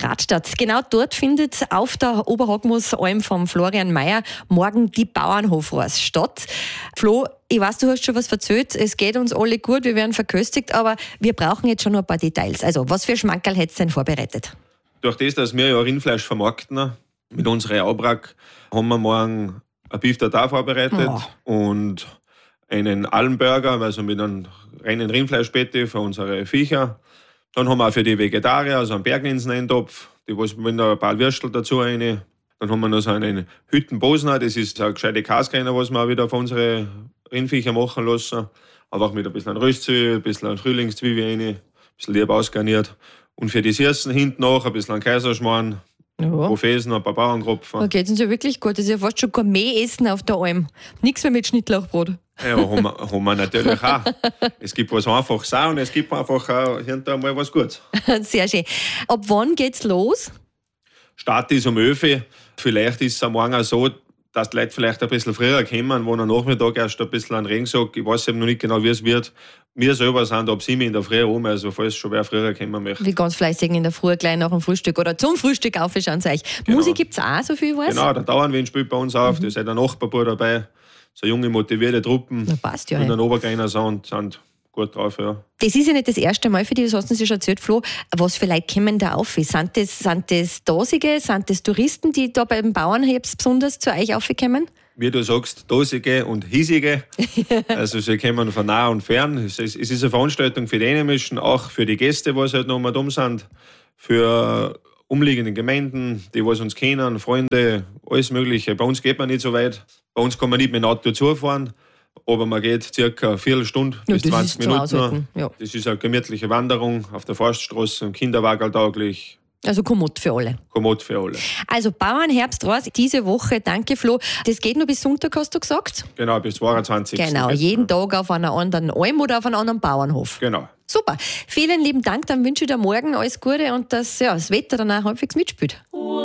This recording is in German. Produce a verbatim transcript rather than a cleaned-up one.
Radstadt. Genau dort findet auf der Oberhockmus-Alm von Florian Mayer morgen die Bauernhofrace statt. Flo, ich weiß, du hast schon was erzählt. Es geht uns alle gut, wir werden verköstigt, aber wir brauchen jetzt schon noch ein paar Details. Also, was für Schmankerl hättest du denn vorbereitet? Durch das, dass wir ja Rindfleisch vermarkten, mit unserer Aubrack, haben wir morgen ein Beef Tartare vorbereitet oh. und einen Almburger, also mit einem reinen Rindfleischbette für unsere Viecher. Dann haben wir auch für die Vegetarier, also einen Berglinsen-Eintopf, die was mit ein paar Würstel dazu rein. Dann haben wir noch so einen Hüttenbosner, das ist eine gescheite Kaskreiner, was wir auch wieder für unsere Rindviecher machen lassen. Einfach mit ein bisschen Röstzwiebel, ein bisschen Frühlingszwiebel rein, ein bisschen lieb ausgarniert. Und für die Süßen hinten noch ein bisschen Kaiserschmarrn, ja. Profesen, ein paar Bauernkropfen. Da geht es uns ja wirklich gut. Das ist ja fast schon Gourmet-Essen auf der Alm. Nichts mehr mit Schnittlauchbrot. Ja, haben wir, haben wir natürlich auch. Es gibt was Einfaches auch und es gibt einfach auch hinterher mal was Gutes. Sehr schön. Ab wann geht's los? Start ist um elf Uhr. Vielleicht ist es am Morgen auch so, dass die Leute vielleicht ein bisschen früher kommen, wo am Nachmittag erst ein bisschen einen Regensack. Ich weiß eben noch nicht genau, wie es wird. Wir selber sind ab sieben in der Früh rum, also falls schon wer früher kommen möchte. Wie ganz fleißig in der Früh, gleich nach dem Frühstück oder zum Frühstück aufschauen zu euch. Genau. Musik gibt es auch, so viel ich weiß? Genau, der Dauernwind spielt bei uns auf, mhm. da ist ein Nachbarboy dabei. So junge, motivierte Truppen. Na, passt ja. Und ein Obergreiner Sound sind gut drauf, ja. Das ist ja nicht das erste Mal für dich, das hast du uns schon erzählt, Flo. Was für Leute kommen da auf? Sind das, sind das Dosige, sind das Touristen, die da beim Bauernherbst besonders zu euch aufkommen? Wie du sagst, Dosige und Hiesige. Also sie kommen von nah und fern. Es ist, es ist eine Veranstaltung für die Einheimischen, auch für die Gäste, die halt noch mal dumm sind, für umliegende Gemeinden, die was uns kennen, Freunde, alles Mögliche. Bei uns geht man nicht so weit. Bei uns kann man nicht mit dem Auto zufahren, aber man geht circa eine Viertelstunde ja, bis zwanzig Minuten. Ja. Das ist eine gemütliche Wanderung auf der Forststraße, Kinderwagen tauglich. Also kommod für alle. Kommod für alle. Also Bauernherbstrace diese Woche, danke Flo. Das geht nur bis Sonntag, hast du gesagt? Genau, bis zweiundzwanzigsten Genau, jeden Tag auf einer anderen Alm oder auf einem anderen Bauernhof. Genau. Super, vielen lieben Dank, dann wünsche ich dir morgen alles Gute und dass ja, das Wetter dann auch halbwegs mitspielt.